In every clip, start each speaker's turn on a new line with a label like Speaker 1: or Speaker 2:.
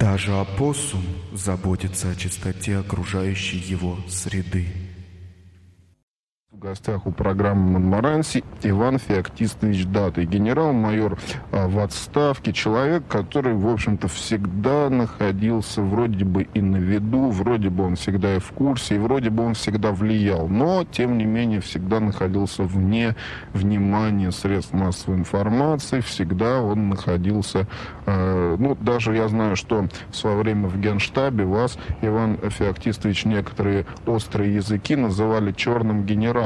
Speaker 1: Даже опоссум заботится о чистоте окружающей его среды.
Speaker 2: В гостях у программы «Монморанси» Иван Феоктистович Датый, генерал-майор в отставке, человек, который, в общем-то, всегда находился вроде бы и на виду, вроде бы он всегда и в курсе, и вроде бы он всегда влиял, но, тем не менее, всегда находился вне внимания средств массовой информации, всегда он находился, даже я знаю, что в свое время в Генштабе вас, Иван Феоктистович, некоторые острые языки называли черным генералом,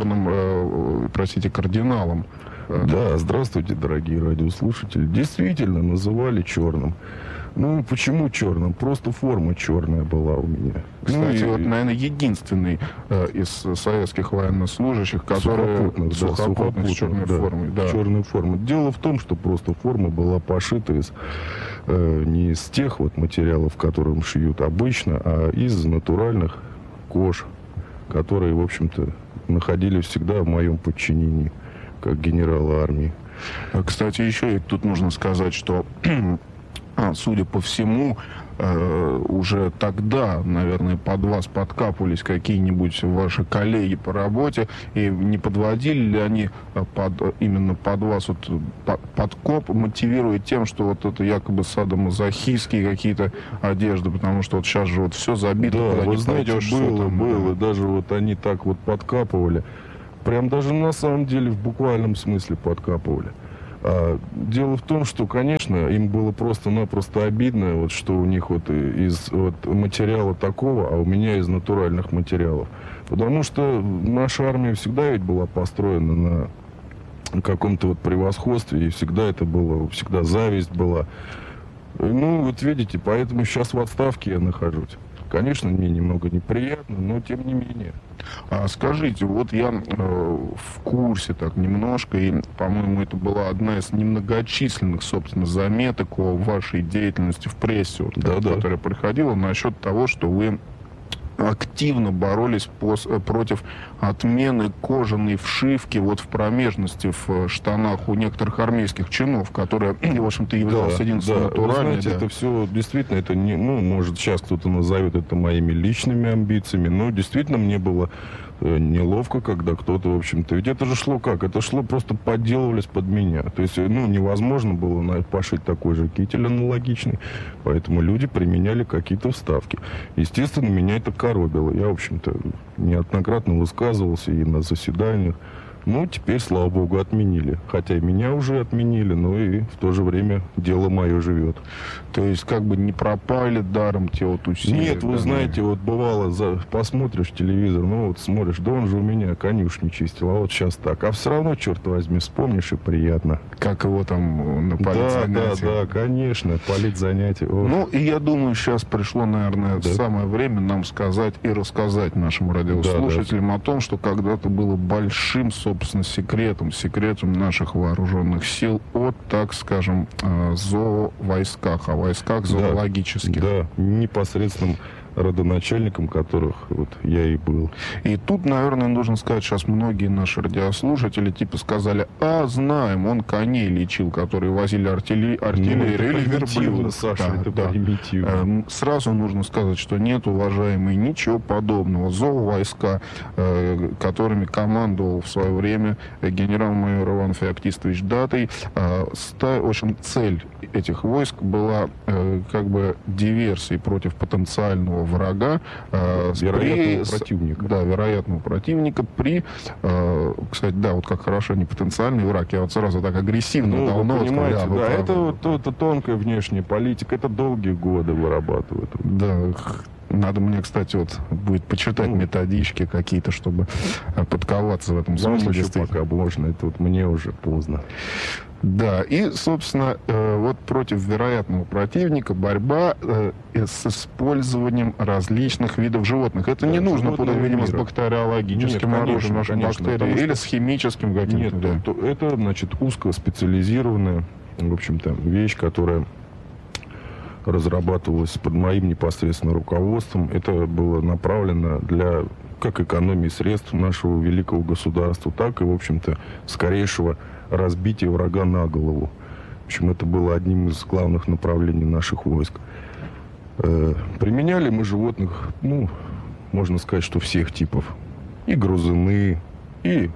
Speaker 2: кардиналом.
Speaker 3: Да, здравствуйте, дорогие радиослушатели. Действительно, называли черным. Ну, почему черным? Просто форма черная была у меня.
Speaker 2: Кстати, наверное, единственный из советских военнослужащих, который сухопутный с черной формой. Да.
Speaker 3: Черной формы. Дело в том, что просто форма была пошита не из тех вот материалов, которым шьют обычно, а из натуральных кож, которые, в общем-то, находились всегда в моем подчинении, как генерала армии.
Speaker 2: Кстати, еще и тут нужно сказать, что, судя по всему, уже тогда, наверное, под вас подкапывались какие-нибудь ваши коллеги по работе, и не подводили ли они именно под вас подкоп, мотивируя тем, что вот это якобы садомазохистские какие-то одежды, потому что вот сейчас же вот все забито,
Speaker 3: да,
Speaker 2: куда
Speaker 3: вы
Speaker 2: не
Speaker 3: знаете,
Speaker 2: пойдешь.
Speaker 3: было, даже вот они так вот подкапывали, прям даже на самом деле в буквальном смысле подкапывали. Дело в том, что, конечно, им было просто-напросто обидно, вот, что у них вот из материала такого, а у меня из натуральных материалов. Потому что наша армия всегда ведь была построена на каком-то вот превосходстве, и всегда это было, всегда зависть была. Ну, вот видите, поэтому сейчас в отставке я нахожусь. Конечно, мне немного неприятно, но тем не менее.
Speaker 2: Скажите, вот я в курсе так немножко, и, по-моему, это была одна из немногочисленных, собственно, заметок о вашей деятельности в прессе, которая приходила, насчет того, что вы активно боролись против отмены кожаной вшивки вот в промежности, в штанах у некоторых армейских чинов, которая, в общем-то, являлась единственной натуральной.
Speaker 3: Вы знаете, это все действительно, это не, может, сейчас кто-то назовет это моими личными амбициями, но действительно мне было неловко, когда кто-то, в общем-то, ведь это же шло как? Это шло просто подделывались под меня. То есть, невозможно было пошить такой же китель аналогичный, поэтому люди применяли какие-то вставки. Естественно, меня это коробило. Я, в общем-то, неоднократно высказывался и на заседаниях. Теперь, слава богу, отменили. Хотя и меня уже отменили, но и в то же время дело мое живет.
Speaker 2: То есть, как бы не пропали даром те вот усилия?
Speaker 3: Нет, вы знаете, вот бывало, посмотришь телевизор, смотришь, да он же у меня конюшни чистил, а вот сейчас так. А все равно, черт возьми, вспомнишь, и приятно.
Speaker 2: Как его там на политзанятии.
Speaker 3: Да, конечно, политзанятия.
Speaker 2: И я думаю, сейчас пришло, наверное, самое время нам сказать и рассказать нашим радиослушателям о том, что когда-то было большим, собственно, секретом наших вооруженных сил от, так скажем, зоовойсках, о войсках зоологических.
Speaker 3: Да, непосредственным родоначальником которых я и был.
Speaker 2: И тут, наверное, нужно сказать, сейчас многие наши радиослушатели сказали, знаем, он коней лечил, которые возили артиллерию или верблюдов.
Speaker 3: Саша, это примитивно.
Speaker 2: Сразу нужно сказать, что нет, уважаемые, ничего подобного. Зоовойска, которыми командовал в свое время генерал-майор Иван Феоктистович Датый, в общем, цель этих войск была диверсией против потенциального врага, вероятного противника при, кстати, как хорошо, не потенциальный враг, я сразу так агрессивно
Speaker 3: понимаете, это тонкая внешняя политика, это долгие годы вырабатывают.
Speaker 2: Да, надо мне, кстати, будет почитать методички какие-то, чтобы подковаться в этом смысле.
Speaker 3: Пока можно, это мне уже поздно.
Speaker 2: Да, и, собственно, против вероятного противника борьба с использованием различных видов животных. Это не нужно путать, видимо, с бактериологическим оружием наших бактерий или с химическим каким-то.
Speaker 3: Нет, это, узкоспециализированная, в общем-то, вещь, которая разрабатывалась под моим непосредственно руководством. Это было направлено для как экономии средств нашего великого государства, так и, в общем-то, скорейшего разбития врага на голову. В общем, это было одним из главных направлений наших войск. Применяли мы животных, ну, можно сказать, что всех типов. И грызуны, и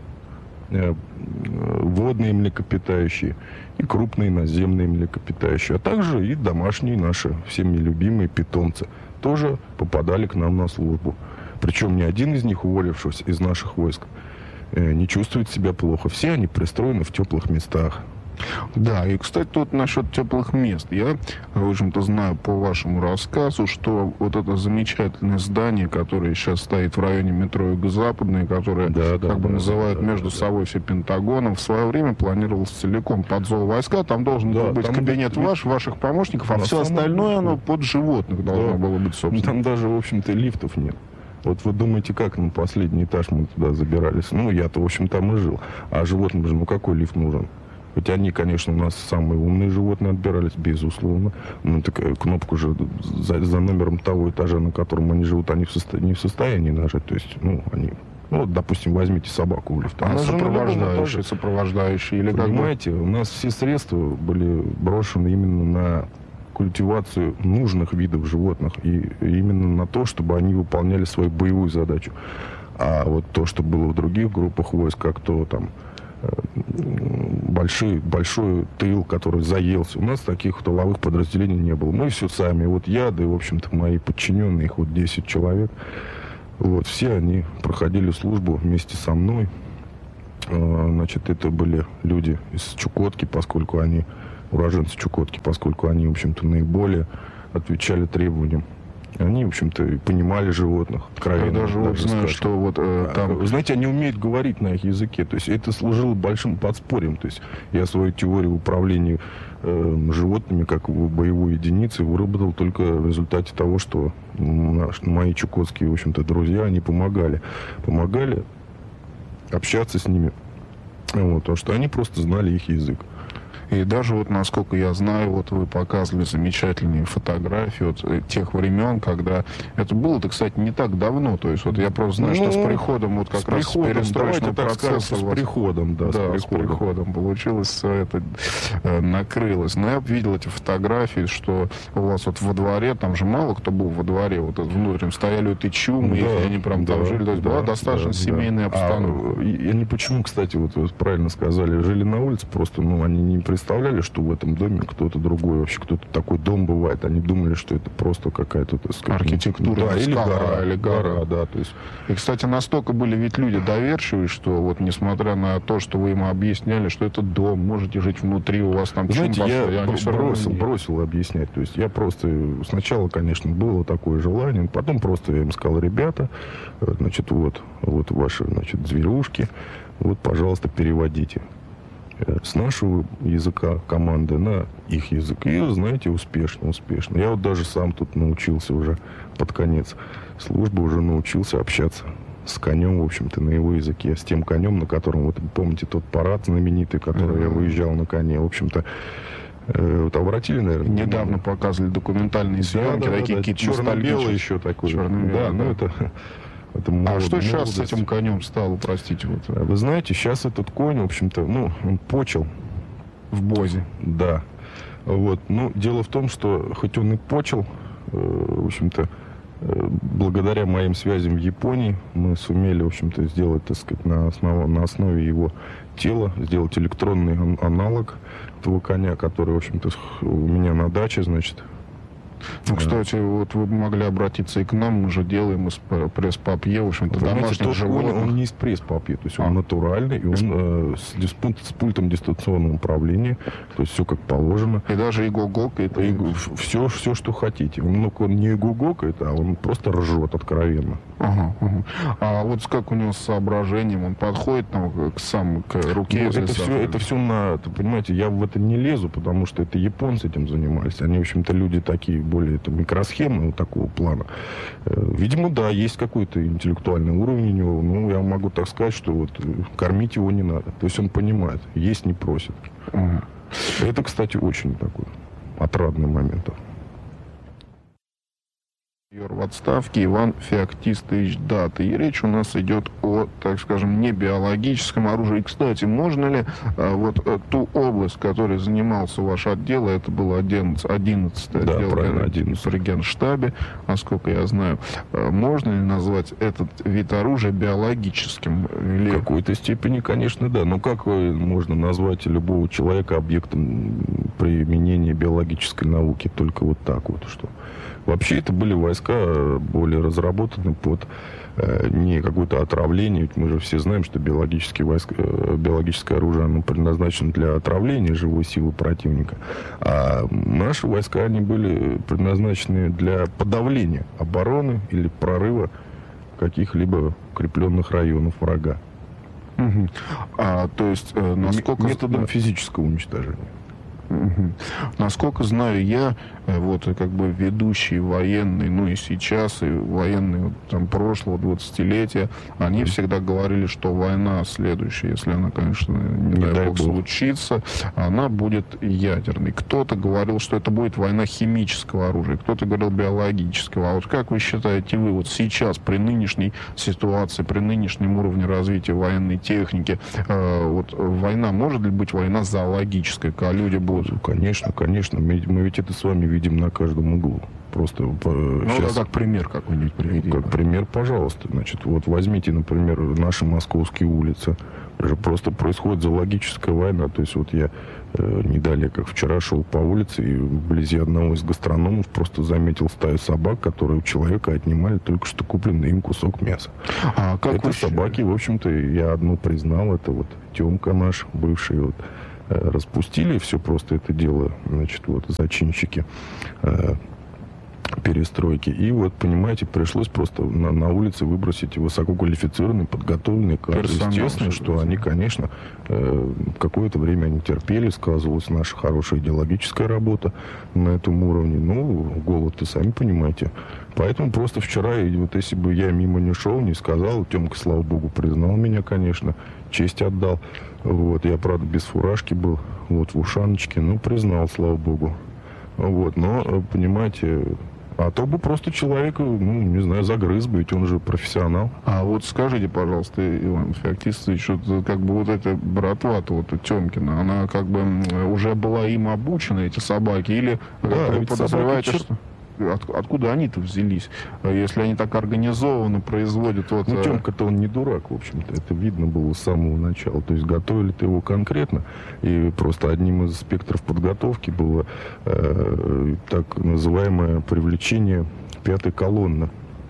Speaker 3: водные млекопитающие, и крупные наземные млекопитающие, а также и домашние наши, всеми любимые питомцы, тоже попадали к нам на службу. Причем ни один из них, уволившись из наших войск, не чувствует себя плохо. Все они пристроены в теплых местах.
Speaker 2: Да, и, кстати, тут насчет теплых мест. Я, в общем-то, знаю по вашему рассказу, что вот это замечательное здание, которое сейчас стоит в районе метро Юго-Западное, которое называют между собой все Пентагоном, в свое время планировалось целиком под зоовойска. Там должен был быть кабинет ваших помощников, а все остальное, оно под животных должно было быть, собственно.
Speaker 3: Там даже, в общем-то, лифтов нет. Вот вы думаете, как на последний этаж мы туда забирались? Ну, я-то, в общем, там и жил. А животным же, ну, какой лифт нужен? Хоть они, конечно, у нас самые умные животные отбирались, безусловно. Ну, такая кнопку же за номером того этажа, на котором они живут, они не в состоянии нажать. То есть, ну, они... Ну, вот, допустим, возьмите собаку в лифте.
Speaker 2: Она сопровождающая. Или
Speaker 3: понимаете, у нас все средства были брошены именно на культивацию нужных видов животных. И именно на то, чтобы они выполняли свою боевую задачу. А вот то, что было в других группах войск, как то там... большой тыл, который заелся. У нас таких тыловых подразделений не было. Мы все сами. Вот я, да и, в общем-то, мои подчиненные, их вот 10 человек, вот, все они проходили службу вместе со мной. Значит, это были люди из Чукотки, поскольку они, уроженцы Чукотки, поскольку они, в общем-то, наиболее отвечали требованиям. Они, в общем-то, понимали животных.
Speaker 2: Я даже вот знаю, что вот там...
Speaker 3: Вы знаете, они умеют говорить на их языке. То есть это служило большим подспорьем. То есть я свою теорию управления животными как боевой единицей выработал только в результате того, что мои чукотские, в общем-то, друзья, они помогали. Помогали общаться с ними. Вот, потому что они просто знали их язык.
Speaker 2: И даже вот, насколько я знаю, вот вы показывали замечательные фотографии вот тех времен, когда это было-то, кстати, не так давно. То есть вот я просто знаю, что с приходом вот как раз перестроечного процесса...
Speaker 3: С приходом, да.
Speaker 2: С приходом получилось все это, накрылось. Но я видел эти фотографии, что у вас вот во дворе, там же мало кто был во дворе, вот внутрь стояли эти чумы, и они прям там жили. То есть была достаточно семейная обстановка.
Speaker 3: И они почему, кстати, вот вы правильно сказали, жили на улице, просто, ну, они не представляли, что в этом доме кто-то другой, вообще кто-то такой дом бывает. Они думали, что это просто какая-то, так сказать,
Speaker 2: архитектура,
Speaker 3: да, или гора, да, то есть.
Speaker 2: И, кстати, настолько были ведь люди доверчивые, что вот несмотря на то, что вы им объясняли, что это дом, можете жить внутри, у вас там...
Speaker 3: Знаете, я бросил объяснять. То есть я просто... Сначала, конечно, было такое желание, потом просто я им сказал: ребята, значит, вот ваши, значит, зверюшки, вот, пожалуйста, переводите с нашего языка команды на их язык. И, знаете, успешно. Я вот даже сам тут научился уже под конец службы, уже научился общаться с конем, в общем-то, на его языке. С тем конем, на котором, вот помните, тот парад знаменитый, который я выезжал на коне, в общем-то, вот обратили, наверное.
Speaker 2: Недавно показывали документальные съемки, такие какие-то
Speaker 3: черно-белые еще такой.
Speaker 2: Черно-белые,
Speaker 3: да, ну это
Speaker 2: что сейчас с этим конем стало, простите? Вот.
Speaker 3: Вы знаете, сейчас этот конь, в общем-то, ну, он почил.
Speaker 2: В Бозе.
Speaker 3: Да. Вот. Ну, дело в том, что хоть он и почил, в общем-то, благодаря моим связям в Японии мы сумели, в общем-то, сделать, так сказать, на основе его тела, сделать электронный аналог этого коня, который, в общем-то, у меня на даче, значит.
Speaker 2: Ну, кстати, вот вы могли обратиться и к нам, мы же делаем из пресс-папье, в общем-то, домашних животных.
Speaker 3: Он не из пресс-папье, то есть он натуральный, и он с пультом дистанционного управления, то есть все как положено.
Speaker 2: И даже иго-гокает.
Speaker 3: Все, что хотите. Он не иго-гокает, а он просто ржет откровенно.
Speaker 2: Ага. А вот как у него с соображением? Он подходит там, к руке?
Speaker 3: Ну, это все понимаете, я в это не лезу, потому что это японцы этим занимались. Они, в общем-то, люди такие, более микросхемы вот такого плана. Видимо, да, есть какой-то интеллектуальный уровень у него. Ну, я могу так сказать, что вот кормить его не надо. То есть он понимает, есть не просит. Это, кстати, очень такой отрадный момент.
Speaker 2: Майор в отставке Иван Феоктистович Дата. И речь у нас идет о, так скажем, не биологическом оружии. И, кстати, можно ли ту область, которой занимался ваш отдел, это было 11-е отдел при Генштабе, насколько я знаю, можно ли назвать этот вид оружия биологическим?
Speaker 3: В какой-то степени, конечно, да. Но как можно назвать любого человека объектом применения биологической науки? Только вот так вот, что... Вообще это были войска более разработаны под не какое-то отравление. Ведь мы же все знаем, что биологическое оружие оно предназначено для отравления живой силы противника. А наши войска, они были предназначены для подавления обороны или прорыва каких-либо укрепленных районов врага.
Speaker 2: Угу. То есть, насколько...
Speaker 3: Методом физического уничтожения.
Speaker 2: Угу. Насколько знаю я, как бы ведущие военные, ну и сейчас, и военные там, прошлого 20-летия, они всегда говорили, что война следующая, если она, конечно, не дай бог случится, она будет ядерной. Кто-то говорил, что это будет война химического оружия, кто-то говорил биологического. А вот как вы считаете, вы вот сейчас, при нынешней ситуации, при нынешнем уровне развития военной техники, война может ли быть война зоологическая, когда люди будут...
Speaker 3: Конечно, конечно. Мы ведь это с вами видим на каждом углу. Просто
Speaker 2: сейчас... как пример какой-нибудь приведите.
Speaker 3: Как пример, пожалуйста. Значит, вот возьмите, например, наши московские улицы. Же просто происходит зоологическая война. То есть вот я не далее, как вчера, шел по улице и вблизи одного из гастрономов просто заметил стаю собак, которые у человека отнимали только что купленный им кусок мяса. Это собаки, в общем-то, я одну признал. Это вот Тёмка наш, бывший вот. Распустили все просто это дело, значит, вот зачинщики перестройки. И вот, понимаете, пришлось просто на улице выбросить высококвалифицированные, подготовленные кадры. Естественно, что они, конечно, какое-то время они терпели, сказывалась наша хорошая идеологическая работа на этом уровне. Ну, голод-то, сами понимаете. Поэтому просто вчера, вот если бы я мимо не шел, не сказал, Тёмка, слава богу, признал меня, конечно, честь отдал. Вот, я, правда, без фуражки был, вот, в ушаночке, ну, признал, слава богу. Вот, но, понимаете, а то бы просто человека, ну, не знаю, загрыз бы, ведь он же профессионал.
Speaker 2: А вот скажите, пожалуйста, Иван Феоктистович, вот, как бы вот эта братва-то, вот Тёмкина, она как бы уже была им обучена, эти собаки, или вы подозреваете, что... Откуда они-то взялись, если они так организованно производят... Вот...
Speaker 3: Ну, Тёмка-то он не дурак, в общем-то. Это видно было с самого начала. То есть готовили-то его конкретно. И просто одним из спектров подготовки было так называемое привлечение пятой колонны.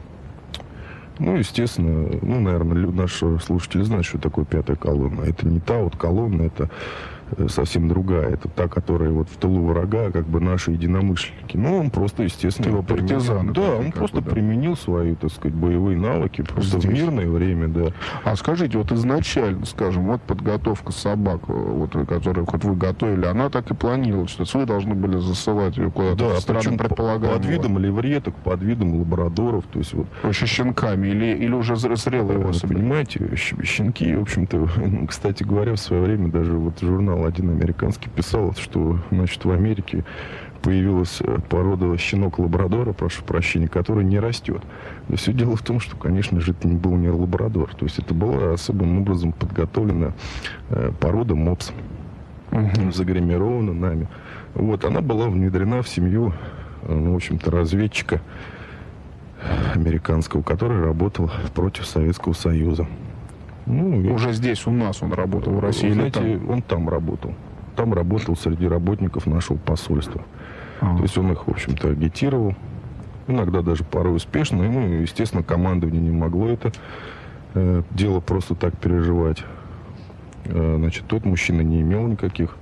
Speaker 3: Ну, естественно, наверное, наши слушатели знают, что такое пятая колонна. Это не та вот колонна, это совсем другая. Это та, которая вот в тылу врага, как бы наши единомышленники. Ну, он просто, естественно, его
Speaker 2: партизаны.
Speaker 3: Да, он просто применил свои, так сказать, боевые навыки просто в мирное время, да.
Speaker 2: А скажите, вот изначально, скажем, вот подготовка собак, вот, которую хоть вы готовили, она так и планировалась, что вы должны были засылать ее куда-то в страны предполагаемого.
Speaker 3: Под видом левреток, под видом лабрадоров, то есть вот...
Speaker 2: Вообще щенками или уже зрелые особи?
Speaker 3: Понимаете, щенки, в общем-то, кстати говоря, в свое время даже вот журнал один американский писал, что, значит, в Америке появилась порода щенок-лабрадора, прошу прощения, который не растет. Но все дело в том, что, конечно же, это был не лабрадор. То есть это была особым образом подготовлена порода мопс, загримирована нами. Вот, она была внедрена в семью, в общем-то, разведчика американского, который работал против Советского Союза.
Speaker 2: Уже здесь у нас он работал, в России?
Speaker 3: Знаете, или там? Он там работал. Там работал среди работников нашего посольства. То есть он их, в общем-то, агитировал. Иногда даже порой успешно. И, естественно, командование не могло это дело просто так переживать. Значит, тот мужчина не имел никаких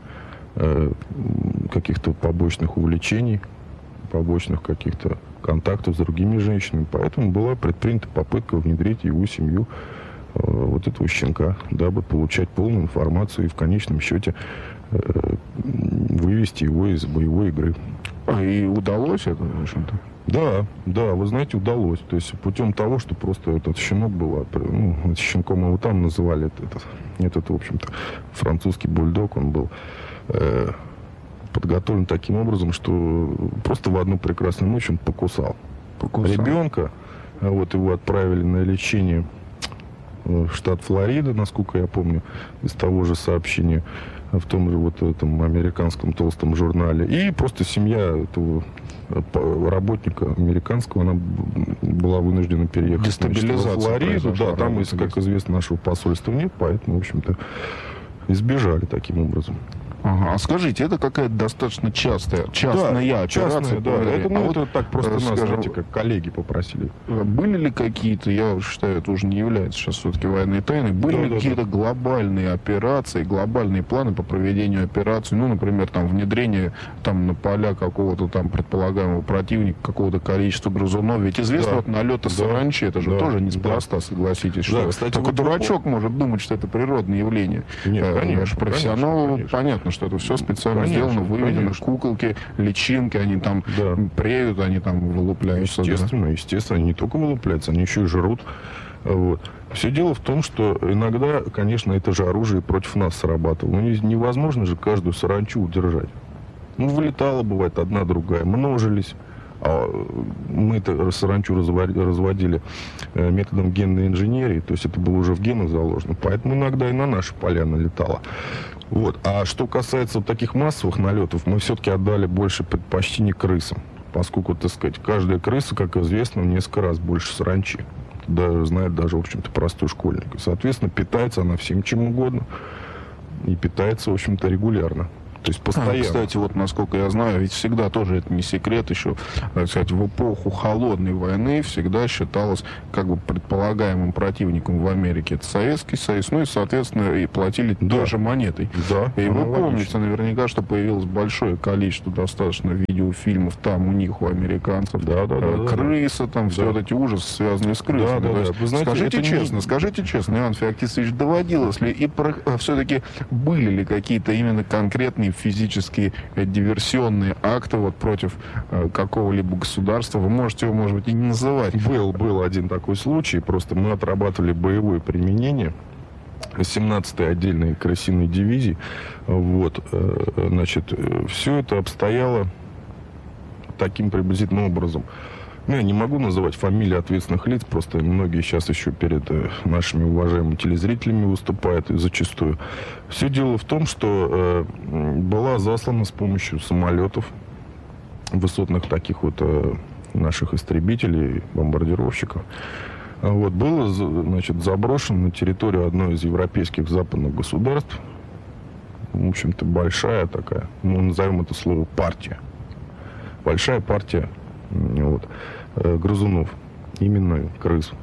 Speaker 3: каких-то побочных увлечений, побочных каких-то контактов с другими женщинами. Поэтому была предпринята попытка внедрить его семью вот этого щенка, дабы получать полную информацию и в конечном счете вывести его из боевой игры.
Speaker 2: И удалось это, в общем-то?
Speaker 3: Да, вы знаете, удалось. То есть путем того, что просто этот щенок был, щенком его там называли, этот, в общем-то, французский бульдог, он был подготовлен таким образом, что просто в одну прекрасную ночь он покусал ребенка. Вот его отправили на лечение в штат Флорида, насколько я помню, из того же сообщения в том же вот этом американском толстом журнале. И просто семья этого работника американского, она была вынуждена переехать в Флориду. Да, там, как известно, нашего посольства нет, поэтому, в общем-то, избежали таким образом.
Speaker 2: Ага. А скажите, это какая-то достаточно частная операция?
Speaker 3: Да. Это так просто нас, знаете, как коллеги попросили.
Speaker 2: Были ли какие-то, я считаю, это уже не является сейчас все-таки военной тайной, были ли какие-то глобальные операции, глобальные планы по проведению операций, ну, например, там, внедрение там на поля какого-то там предполагаемого противника, какого-то количества грызунов? Ведь известно, вот налеты саранчи, это же тоже неспроста, согласитесь, что
Speaker 3: кстати,
Speaker 2: только дурачок может думать, что это природное явление.
Speaker 3: Нет, конечно.
Speaker 2: Профессионал, понятно, что это все специально сделано, выведено, куколки, личинки, они там преют, они там вылупляются.
Speaker 3: Естественно, они не только вылупляются, они еще и жрут. Вот. Все дело в том, что иногда, конечно, это же оружие против нас срабатывало. Но невозможно же каждую саранчу удержать. Ну, вылетала, бывает, одна, другая, множились. А мы-то саранчу разводили методом генной инженерии, то есть это было уже в генах заложено, поэтому иногда и на наши поля налетало. Вот. А что касается вот таких массовых налетов, мы все-таки отдали больше предпочтение крысам, поскольку, так сказать, каждая крыса, как известно, в несколько раз больше саранчи. Это знает даже, в общем-то, простой школьник. И, соответственно, питается она всем чем угодно и питается, в общем-то, регулярно. То есть постоянно.
Speaker 2: Кстати, вот насколько я знаю, ведь всегда тоже это не секрет, еще, так сказать, в эпоху холодной войны всегда считалось как бы предполагаемым противником в Америке это Советский Союз, ну и, соответственно, и платили тоже монетой.
Speaker 3: Да.
Speaker 2: И вы помните наверняка, что появилось большое количество достаточно видеофильмов там у них, у американцев. Крысы, там все вот эти ужасы, связанные с крысами.
Speaker 3: Вы знаете,
Speaker 2: скажите честно, Иван Феоктистович, доводилось ли и все-таки были ли какие-то именно конкретные физические диверсионные акты вот против какого-либо государства? Вы можете его, может быть, и не называть.
Speaker 3: Был один такой случай. Просто мы отрабатывали боевое применение 17-й отдельной крысиной дивизии. Вот. Значит, все это обстояло таким приблизительным образом. Ну, я не могу называть фамилии ответственных лиц, просто многие сейчас еще перед нашими уважаемыми телезрителями выступают, и зачастую. Все дело в том, что была заслана с помощью самолетов, высотных таких вот наших истребителей, бомбардировщиков. Вот, было, значит, заброшено на территорию одной из европейских западных государств, в общем-то, большая такая, ну, назовем это слово партия. Большая партия вот, грызунов, именно крыс.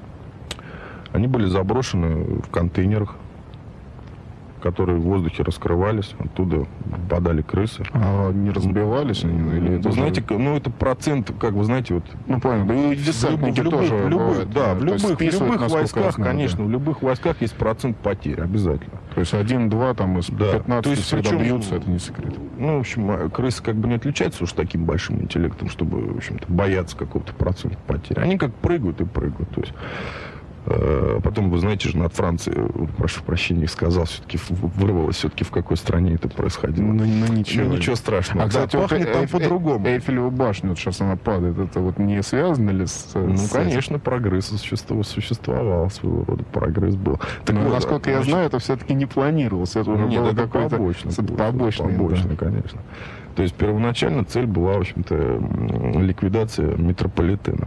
Speaker 3: Они были заброшены в контейнерах, которые в воздухе раскрывались, оттуда попадали крысы.
Speaker 2: А не разбивались они? Или
Speaker 3: вы знаете, ну это процент, как вы знаете, вот...
Speaker 2: Ну, понятно, и десантники тоже бывают.
Speaker 3: Да, в любых войсках, конечно, в любых войсках есть процент потерь, обязательно.
Speaker 2: То есть 1-2 там из 15 всегда бьются, это не секрет.
Speaker 3: Ну, в общем, крысы как бы не отличаются уж таким большим интеллектом, чтобы, в общем-то, бояться какого-то процента потерь. Они как прыгают и прыгают, то есть... Потом, вы знаете же, над Францией, прошу прощения, сказал, все-таки вырвалось, все-таки в какой стране это происходило.
Speaker 2: Ну ничего
Speaker 3: страшного.
Speaker 2: А, кстати,
Speaker 3: пахнет там по-другому.
Speaker 2: Эйфелева башня, вот сейчас она падает, это вот не связано ли с...
Speaker 3: Ну, конечно, прогресс существовал, своего рода прогресс был.
Speaker 2: Так вот, насколько я знаю, это все-таки не планировалось, это уже было какое-то...
Speaker 3: Побочное, конечно. То есть, первоначально цель была, в общем-то, ликвидация метрополитена.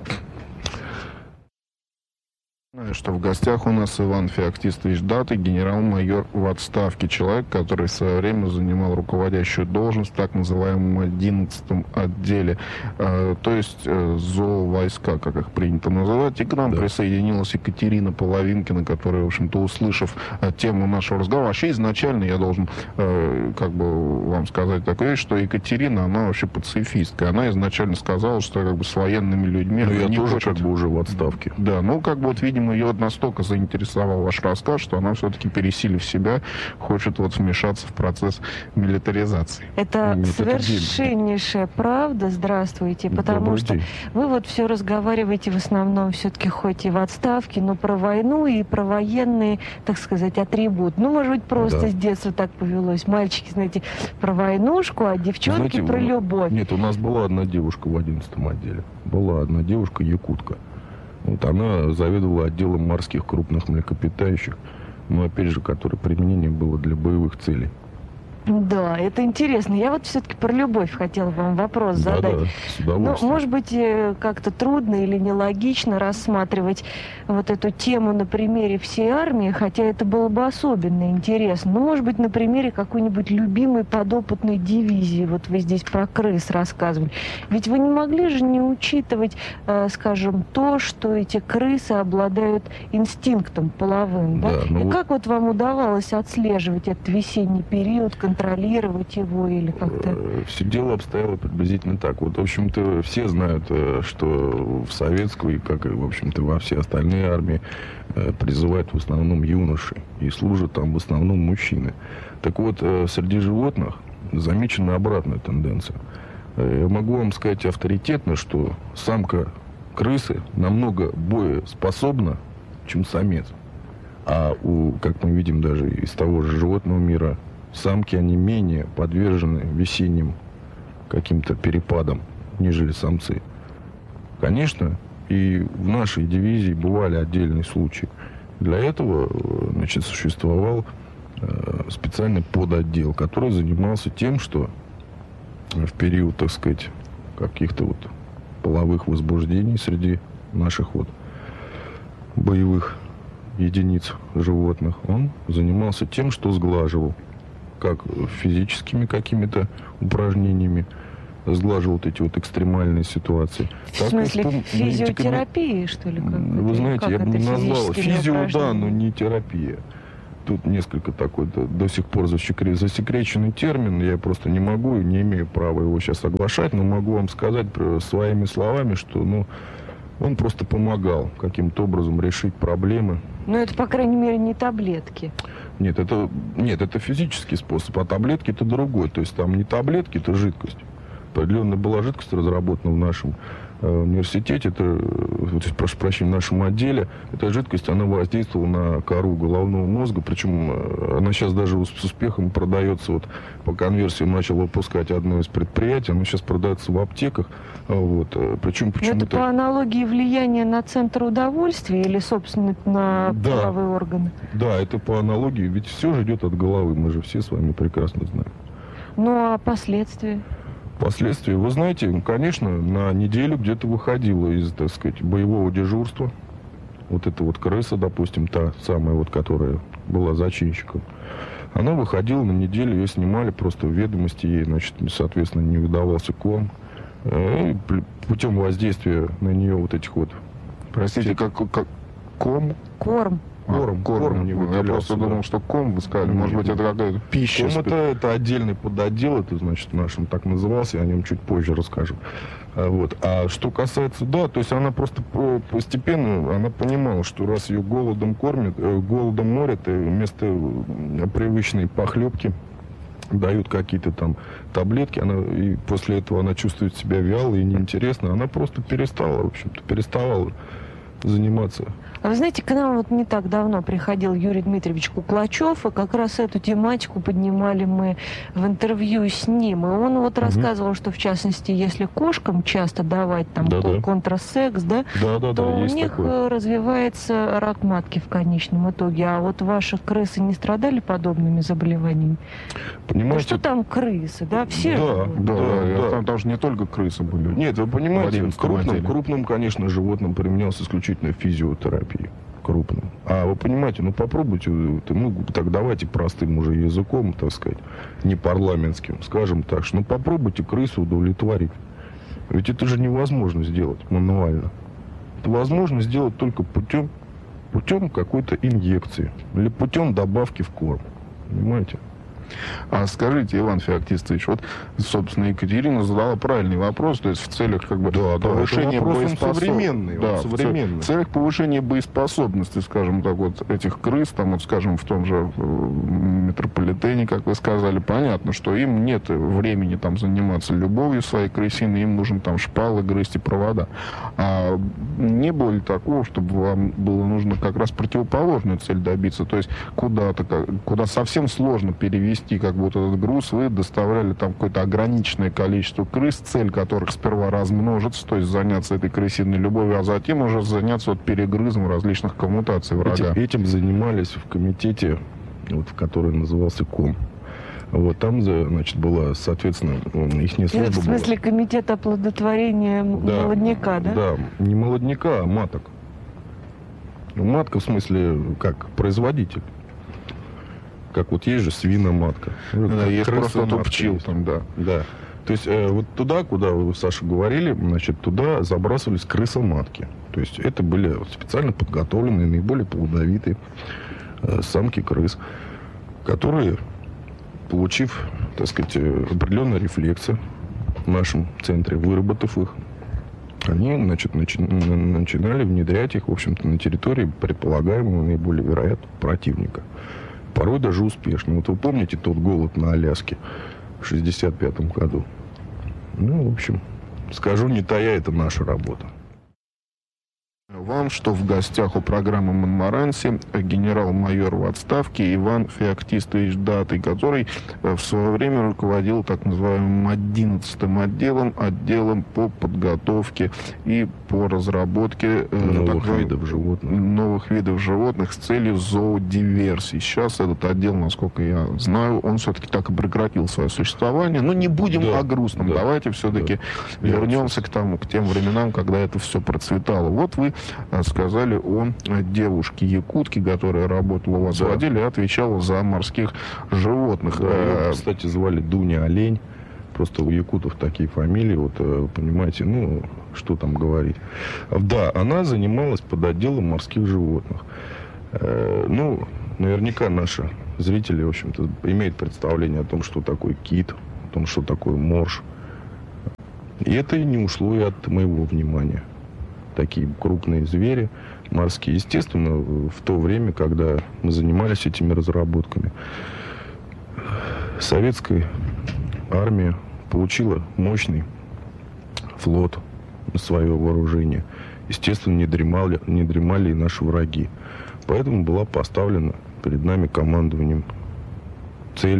Speaker 2: Что в гостях у нас Иван Феоктистович Датый, генерал-майор в отставке, человек, который в свое время занимал руководящую должность в так называемом 11-м отделе, то есть зоовойска, как их принято называть. И к нам присоединилась Екатерина Половинкина, которая, в общем-то, услышав тему нашего разговора, вообще изначально я должен как бы вам сказать такую вещь, что Екатерина, она вообще пацифистка. Она изначально сказала, что как бы с военными людьми...
Speaker 3: Но я тоже как бы уже в отставке.
Speaker 2: Да, ну как бы вот, видимо, видимо, ее настолько заинтересовал ваш рассказ, что она все-таки, пересилив себя, хочет вот вмешаться в процесс милитаризации.
Speaker 4: Это совершеннейшая правда. Здравствуйте. Потому что вы вот все разговариваете в основном все-таки хоть и в отставке, но про войну и про военные, так сказать, атрибут. Ну, может быть, просто с детства так повелось. Мальчики, знаете, про войнушку, а девчонки про любовь.
Speaker 3: Нет, у нас была одна девушка в 11-м отделе. Была одна девушка, якутка. Вот она заведовала отделом морских крупных млекопитающих, но, опять же, которое применение было для боевых целей.
Speaker 4: Да, это интересно. Я вот все-таки про любовь хотела вам вопрос задать.
Speaker 3: Да, с удовольствием.
Speaker 4: Ну, может быть, как-то трудно или нелогично рассматривать вот эту тему на примере всей армии, хотя это было бы особенно интересно. Ну, может быть, на примере какой-нибудь любимой подопытной дивизии. Вот вы здесь про крыс рассказывали. Ведь вы не могли же не учитывать, скажем, то, что эти крысы обладают инстинктом половым, да? И как вот вам удавалось отслеживать этот весенний период, контролировать его или как-то?
Speaker 3: Все дело обстояло приблизительно так. Вот, в общем-то, все знают, что в советскую, и как и, в общем-то, во все остальные армии, призывают в основном юношей. И служат там в основном мужчины. Так вот, среди животных замечена обратная тенденция. Я могу вам сказать авторитетно, что самка крысы намного боеспособна, чем самец. А как мы видим даже из того же животного мира, самки, они менее подвержены весенним каким-то перепадам, нежели самцы. Конечно, и в нашей дивизии бывали отдельные случаи. Для этого, значит, существовал специальный подотдел, который занимался тем, что в период, так сказать, каких-то вот половых возбуждений среди наших вот боевых единиц животных, он занимался тем, что сглаживал как физическими какими-то упражнениями, сглаживал вот эти вот экстремальные ситуации.
Speaker 4: В смысле физиотерапии, что ли?
Speaker 3: Вы знаете, я бы не назвал. Физио, да, но не терапия. Тут несколько такой до сих пор засекреченный термин. Я просто не могу и не имею права его сейчас оглашать, но могу вам сказать своими словами, что он просто помогал каким-то образом решить проблемы.
Speaker 4: Ну, это, по крайней мере, не таблетки.
Speaker 3: Нет, это физический способ, а таблетки это другой. То есть там не таблетки, это жидкость. Определенная была жидкость разработана в нашем университете, прошу прощения, в нашем отделе. Эта жидкость, она воздействовала на кору головного мозга, причем она сейчас даже с успехом продается, вот по конверсии начал выпускать одно из предприятий, она сейчас продается в аптеках. Вот, причем почему-то...
Speaker 4: Это по аналогии влияния на центр удовольствия или, собственно, на половые органы?
Speaker 3: Да, это по аналогии, ведь все же идет от головы, мы же все с вами прекрасно знаем.
Speaker 4: Ну, а последствия?
Speaker 3: Последствия, вы знаете, конечно, на неделю где-то выходила из, так сказать, боевого дежурства. Вот эта вот крыса, допустим, та самая вот, которая была зачинщиком. Она выходила на неделю, ее снимали просто в ведомости, ей, значит, соответственно, не выдавался корм. И путем воздействия на нее вот этих вот...
Speaker 2: Простите, как ком?
Speaker 4: Корм.
Speaker 3: Корм не выделялся.
Speaker 2: Я просто думал, что ком вы сказали. Может быть, это какая-то пища.
Speaker 3: Ком это отдельный подотдел, это, значит, нашим так назывался, я о нем чуть позже расскажу. Вот. А что касается, да, то есть она просто постепенно, она понимала, что раз ее голодом кормят, голодом морят, и вместо привычной похлебки дают какие-то там таблетки, и после этого она чувствует себя вялой и неинтересно, она просто переставала заниматься.
Speaker 4: А вы знаете, к нам вот не так давно приходил Юрий Дмитриевич Куклачев, и как раз эту тематику поднимали мы в интервью с ним. И он вот рассказывал, что, в частности, если кошкам часто давать там контрасекс, то у них развивается рак матки в конечном итоге. А вот ваши крысы не страдали подобными заболеваниями?
Speaker 3: Понимаете?
Speaker 4: Ну что там крысы, да? Все
Speaker 2: Там даже не только крысы были.
Speaker 3: Нет, вы понимаете, крупным, конечно, животным применялась исключительно физиотерапия. Крупным. А вы понимаете, попробуйте, так давайте простым уже языком, так сказать, не парламентским, скажем так, что попробуйте крысу удовлетворить. Ведь это же невозможно сделать мануально. Это возможно сделать только путем какой-то инъекции или путем добавки в корм. Понимаете?
Speaker 2: А скажите, Иван Феоктистович, вот, собственно, Екатерина задала правильный вопрос, то есть в целях как бы повышения
Speaker 3: боеспособности. Да,
Speaker 2: в целях повышения боеспособности, скажем так, вот этих крыс, там, вот, скажем, в том же метрополитене, как вы сказали, понятно, что им нет времени там заниматься любовью своей крысиной, им нужно там шпалы грызть и провода. А не было ли такого, чтобы вам было нужно как раз противоположную цель добиться, то есть куда совсем сложно перевести как бы вот этот груз, вы доставляли там какое-то ограниченное количество крыс, цель которых сперва размножиться, то есть заняться этой крысиной любовью, а затем уже заняться вот перегрызом различных коммутаций врага.
Speaker 3: Этим занимались в комитете, вот, который назывался КОМ. Вот там, значит, была, соответственно, их служба была.
Speaker 4: В смысле, комитет оплодотворения молодняка, да?
Speaker 3: Да, не молодняка, а маток. Матка, в смысле, как производитель. Как вот есть же свиноматка.
Speaker 2: Да, есть просто пчел там, да.
Speaker 3: Да. То есть вот туда, куда вы, Саша, говорили, значит, туда забрасывались крысоматки. То есть это были специально подготовленные, наиболее плодовитые самки крыс, которые, получив, так сказать, определенные рефлексы в нашем центре, выработав их, они, значит, начинали внедрять их, в общем-то, на территории предполагаемого наиболее вероятного противника. Порой даже успешно. Вот вы помните тот голод на Аляске в 1965 году? Ну, в общем, скажу, не тая, это наша работа.
Speaker 2: Вам, что в гостях у программы «Монмаранси» генерал-майор в отставке Иван Феоктистович Датый, который в свое время руководил так называемым 11-м отделом по подготовке и по разработке новых видов животных с целью зоодиверсии. Сейчас этот отдел, насколько я знаю, он все-таки так и прекратил свое существование. Но не будем о грустном. Давайте все-таки вернемся к тем временам, когда это все процветало. Вот вы сказали о девушке-якутке, которая работала у вас в отделе и отвечала за морских животных.
Speaker 3: Ее, кстати, звали Дуня Олень. Просто у якутов такие фамилии, вот, понимаете, ну, что там говорить. Да, она занималась под отделом морских животных. Ну, наверняка наши зрители, в общем-то, имеют представление о том, что такое кит, о том, что такое морж. И это не ушло и от моего внимания. Такие крупные звери морские. Естественно, в то время, когда мы занимались этими разработками, советская армия получила мощный флот на свое вооружение. Естественно, не дремали и наши враги. Поэтому была поставлена перед нами командованием цель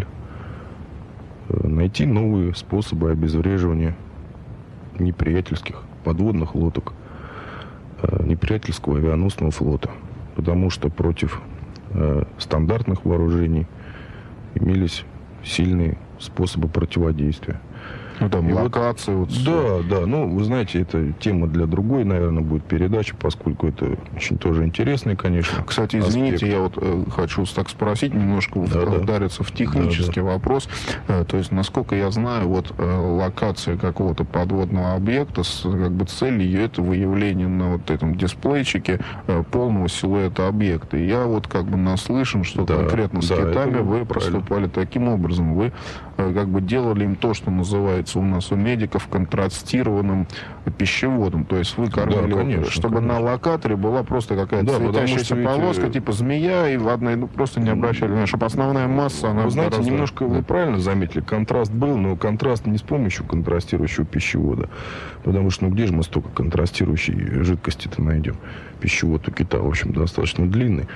Speaker 3: найти новые способы обезвреживания неприятельских подводных лодок, неприятельского авианосного флота. Потому что против стандартных вооружений имелись сильные способы противодействия.
Speaker 2: Ну, там, локации.
Speaker 3: Да. Ну, вы знаете, это тема для другой, наверное, будет передачи, поскольку это очень тоже интересный, конечно.
Speaker 2: Кстати, извините, я вот хочу так спросить, немножко удариться в технический вопрос. То есть, насколько я знаю, вот локация какого-то подводного объекта, как бы цель ее это выявление на вот этом дисплейчике полного силуэта объекта. И я вот как бы наслышан, что конкретно с китами вы поступали таким образом. Вы как бы делали им то, что называется у нас у медиков контрастированным пищеводом. То есть вы кормили,
Speaker 3: конечно,
Speaker 2: чтобы на локаторе была просто какая-то светящаяся полоска, типа змея, и в одной, просто не обращали внимания, чтобы основная масса, она...
Speaker 3: Вы знаете, немножко вы правильно заметили, контраст был, но контраст не с помощью контрастирующего пищевода. Потому что, где же мы столько контрастирующей жидкости-то найдем? Пищевод у кита, в общем, достаточно длинный.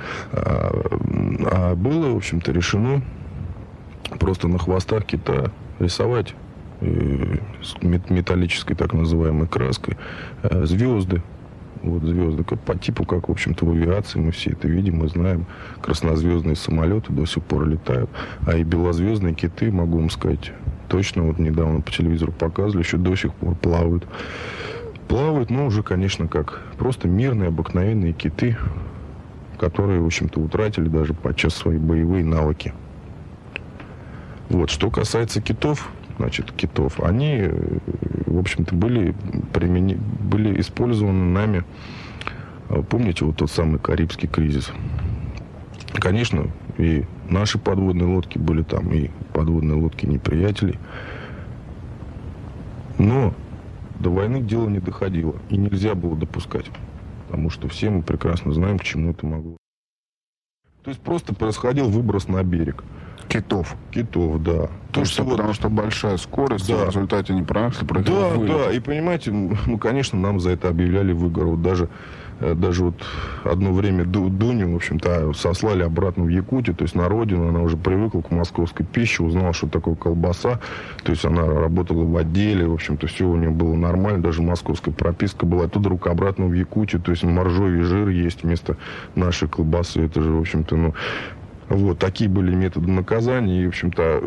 Speaker 3: А было, в общем-то, решено просто на хвостах кита рисовать с металлической так называемой краской звезды. Вот звезды по типу, как, в общем-то, в авиации мы все это видим, мы знаем. Краснозвездные самолеты до сих пор летают. А и белозвездные киты, могу вам сказать, точно, вот недавно по телевизору показывали, еще до сих пор плавают. Плавают, но уже, конечно, как просто мирные, обыкновенные киты, которые, в общем-то, утратили даже подчас свои боевые навыки. Вот, что касается китов, они, в общем-то, были использованы нами. Помните вот тот самый Карибский кризис? Конечно, и наши подводные лодки были там, и подводные лодки неприятелей. Но до войны дело не доходило. И нельзя было допускать. Потому что все мы прекрасно знаем, к чему это могло. То есть просто происходил выброс на берег.
Speaker 2: Китов.
Speaker 3: Китов, да.
Speaker 2: То есть, потому что большая скорость, да. В результате неправильности происходит вылет.
Speaker 3: Да, и понимаете, конечно, нам за это объявляли выгор. Вот даже вот одно время Дуню, в общем-то, сослали обратно в Якутию, то есть на родину. Она уже привыкла к московской пище, узнала, что такое колбаса. То есть она работала в отделе, в общем-то, все у нее было нормально, даже московская прописка была. Оттуда вдруг обратно в Якутию, то есть моржовый жир есть вместо нашей колбасы. Это же, в общем-то, вот такие были методы наказания. И, в общем-то,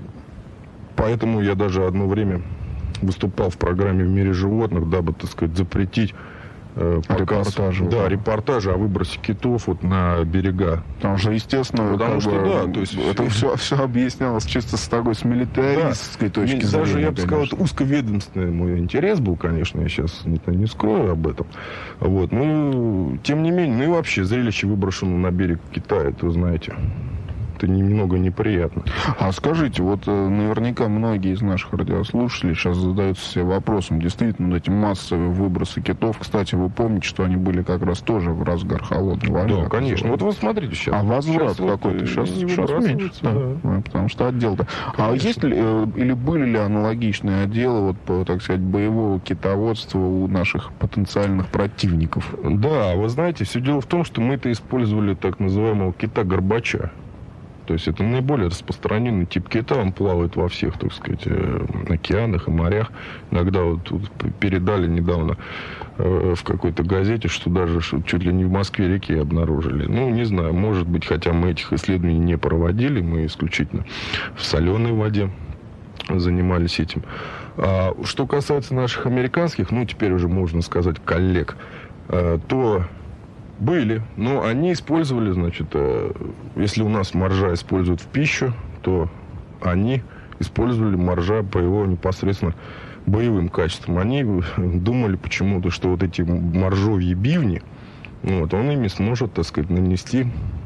Speaker 3: поэтому я даже одно время выступал в программе «В мире животных», дабы, так сказать, запретить
Speaker 2: репортажи.
Speaker 3: Да, репортажи о выбросе китов вот на берега.
Speaker 2: Потому что, естественно, то есть это все объяснялось чисто с такой, с милитаристской точки зрения.
Speaker 3: Даже, я бы сказал, это узковедомственный мой интерес был, конечно, я сейчас не скрою об этом. Вот. Тем не менее, и вообще, зрелище выброшенного на берег Китая, это, знаете, это немного неприятно.
Speaker 2: А скажите, вот наверняка многие из наших радиослушателей сейчас задаются себе вопросом, действительно, эти массовые выбросы китов, кстати, вы помните, что они были как раз тоже в разгар холодной войны?
Speaker 3: Да, конечно. Вот вы смотрите сейчас.
Speaker 2: А возврат какой-то сейчас меньше, да. Потому что отдел-то... А есть ли, или были ли аналогичные отделы, вот, по, так сказать, боевого китоводства у наших потенциальных противников?
Speaker 3: Да, вы знаете, все дело в том, что мы-то использовали так называемого кита-горбача. То есть это наиболее распространенный тип кита, он плавает во всех, так сказать, океанах и морях. Иногда вот передали недавно в какой-то газете, что даже чуть ли не в Москве-реке обнаружили. Не знаю, может быть, хотя мы этих исследований не проводили, мы исключительно в соленой воде занимались этим. А что касается наших американских, теперь уже можно сказать, коллег, то... Были, но они использовали, значит, если у нас моржа используют в пищу, то они использовали моржа по его непосредственно боевым качествам. Они думали почему-то, что вот эти моржовьи бивни, он ими сможет, так сказать, нанести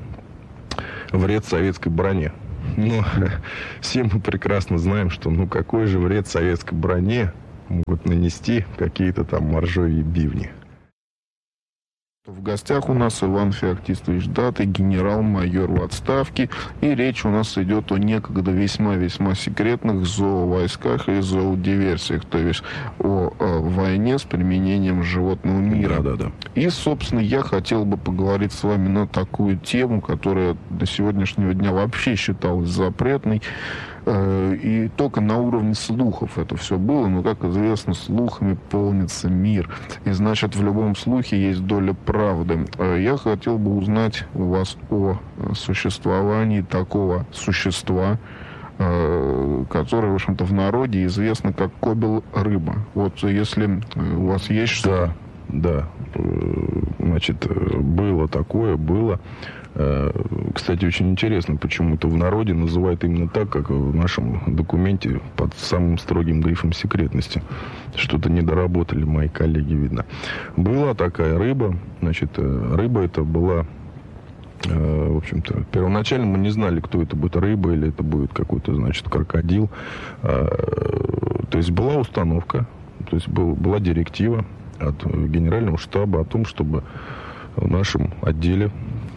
Speaker 3: вред советской броне. Но все мы прекрасно знаем, что какой же вред советской броне могут нанести какие-то там моржовьи бивни.
Speaker 2: В гостях у нас Иван Феоктистович Датый, генерал-майор в отставке. И речь у нас идет о некогда весьма-весьма секретных зоовойсках и зоодиверсиях, то есть о войне с применением животного мира.
Speaker 3: Да.
Speaker 2: И, собственно, я хотел бы поговорить с вами на такую тему, которая до сегодняшнего дня вообще считалась запретной. И только на уровне слухов это все было, но, как известно, слухами полнится мир. И, значит, в любом слухе есть доля правды. Я хотел бы узнать у вас о существовании такого существа, которое, в общем-то, в народе известно как кобел-рыба. Вот если у вас есть что-то...
Speaker 3: Да. Значит, было такое, было. Кстати, очень интересно, почему-то в народе называют именно так, как в нашем документе под самым строгим грифом секретности. Что-то недоработали мои коллеги, видно. Была такая рыба. Значит, рыба это была, в общем-то, первоначально мы не знали, кто это будет, рыба или это будет какой-то, значит, крокодил. То есть была установка, то есть была директива от генерального штаба о том, чтобы в нашем отделе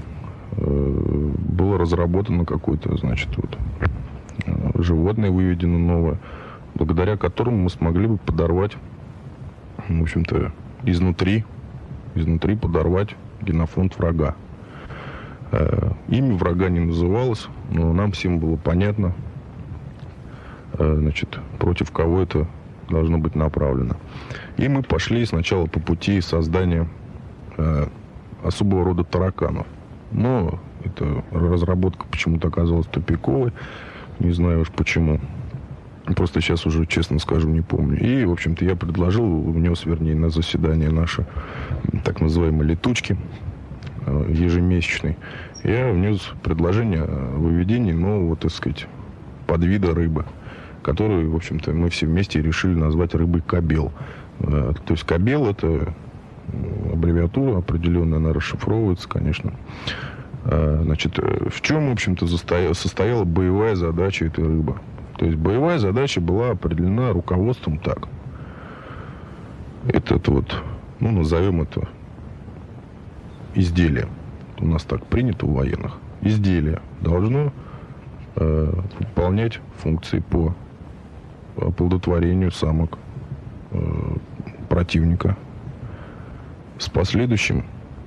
Speaker 3: было разработано какое-то, значит, животное выведено новое, благодаря которому мы смогли бы подорвать, в общем-то, изнутри подорвать генофонд врага. Имя врага не называлось, но нам всем было понятно, значит, против кого это должно быть направлено. И мы пошли сначала по пути создания особого рода тараканов. Но эта разработка почему-то оказалась тупиковой. Не знаю уж почему. Просто сейчас уже, честно скажу, не помню. И, в общем-то, я внес, на заседание наши так называемые летучки ежемесячной. Я внес предложение о выведении нового, так сказать, подвида рыбы, которую, в общем-то, мы все вместе решили назвать рыбой кобел. То есть кобел — это аббревиатура определенная, она расшифровывается, конечно. Значит, в чем, в общем-то, состояла боевая задача этой рыбы? То есть боевая задача была определена руководством так. Этот вот, ну, назовем это изделие. У нас так принято у военных. Изделие должно выполнять функции по оплодотворению самок противника с последующей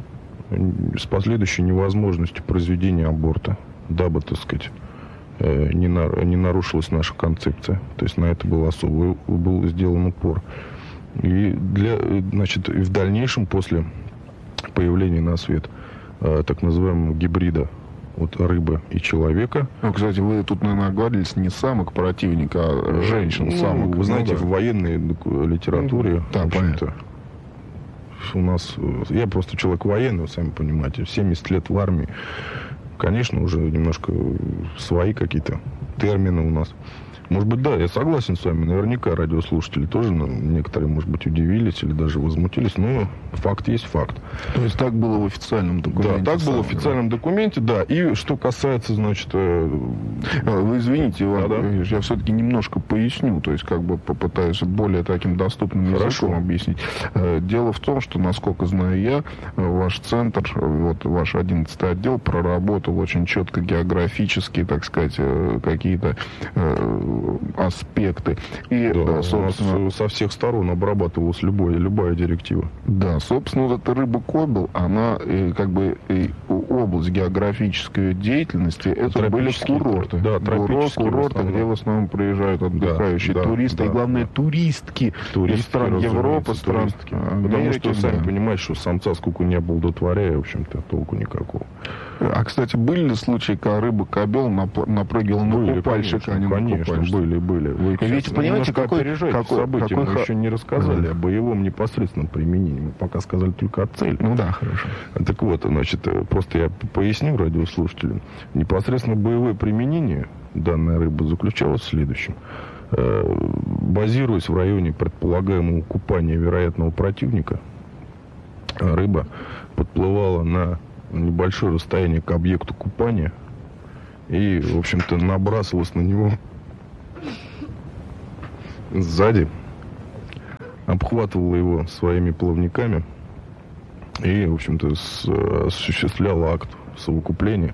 Speaker 3: невозможностью произведения аборта, дабы, так сказать, не нарушилась наша концепция. То есть на это был сделан упор. И значит, в дальнейшем, после появления на свет так называемого гибрида от рыбы и человека.
Speaker 2: Ну, кстати, вы тут, наверное, оговорились не самок противника, а женщин, самок.
Speaker 3: Вы знаете, в военной литературе,
Speaker 2: да,
Speaker 3: в общем-то, у нас... Я просто человек военный, вы сами понимаете, 70 лет в армии. Конечно, уже немножко свои какие-то термины у нас. Может быть, да, я согласен с вами. Наверняка радиослушатели тоже, некоторые, может быть, удивились или даже возмутились, но факт есть факт.
Speaker 2: То есть так было в официальном документе?
Speaker 3: Да, так было в официальном документе, да. И что касается, значит...
Speaker 2: Вы извините, Иван, я все-таки немножко поясню, то есть как бы попытаюсь более таким доступным языком объяснить. Дело в том, что, насколько знаю я, ваш центр, вот ваш 11-й отдел проработал очень четко географически, так сказать, какие-то аспекты. И,
Speaker 3: да,
Speaker 2: собственно,
Speaker 3: со всех сторон обрабатывалась любая директива.
Speaker 2: Да, собственно, вот эта рыба-кобел, она как бы область географической деятельности, это были курорты.
Speaker 3: Да,
Speaker 2: курорты, где в основном приезжают отдыхающие туристы, и главное, туристки из стран Европы, стран Америки.
Speaker 3: Потому что, сами понимаете, что самца сколько не оплодотворяя, в общем-то, толку никакого.
Speaker 2: А, кстати, были ли случаи, когда рыба-кобел напрыгивала на купальщик, а не на купальщик?
Speaker 3: Были. Вы
Speaker 2: ведь понимаете, какой
Speaker 3: события мы еще не рассказали о боевом непосредственном применении. Мы пока сказали только о цели.
Speaker 2: Ну да, хорошо.
Speaker 3: Так вот, значит, просто я поясню радиослушателям. Непосредственно боевое применение данной рыбы заключалось в следующем. Базируясь в районе предполагаемого купания вероятного противника, рыба подплывала на небольшое расстояние к объекту купания и, в общем-то, набрасывалась на него сзади, обхватывала его своими плавниками и, в общем-то, осуществляла акт совокупления.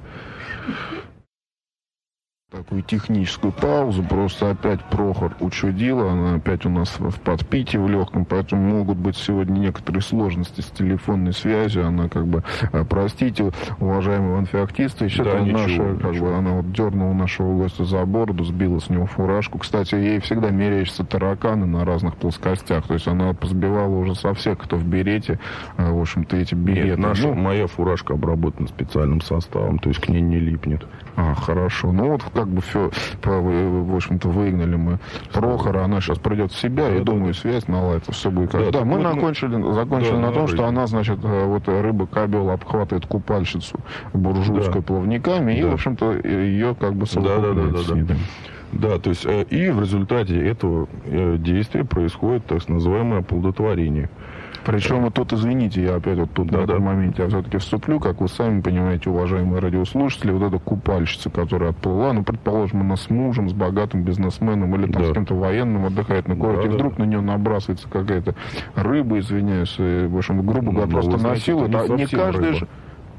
Speaker 2: Такую техническую паузу, просто опять Прохор учудила, она опять у нас в подпитии в легком, поэтому могут быть сегодня некоторые сложности с телефонной связью, она как бы, простите, уважаемый Иван Феоктистович,
Speaker 3: да,
Speaker 2: это
Speaker 3: ничего,
Speaker 2: наша, как бы, она вот дернула нашего гостя за бороду, сбила с него фуражку, кстати, ей всегда меряются тараканы на разных плоскостях, то есть она позбивала уже со всех, кто в берете, в общем-то, эти береты.
Speaker 3: Нет, моя фуражка обработана специальным составом, то есть к ней не липнет.
Speaker 2: Хорошо, ну вот как бы все, в общем-то, выгнали мы Прохора, она сейчас придет в себя, я думаю, связь наладится, все будет как... Да, мы закончили на том, что она, значит, вот рыба-кобел обхватывает купальщицу буржуйской плавниками, и, в общем-то, ее как бы совокупляет с ней.
Speaker 3: Да, то есть, и в результате этого действия происходит так называемое оплодотворение.
Speaker 2: Причем вот тут, извините, я опять вот тут на этом моменте я все-таки вступлю, как вы сами понимаете, уважаемые радиослушатели, вот эта купальщица, которая отплыла, ну, предположим, она с мужем, с богатым бизнесменом или там с кем-то военным отдыхает на курорте, и вдруг на нее набрасывается какая-то рыба, извиняюсь, в общем, грубо говоря, просто насилует. Не каждый же...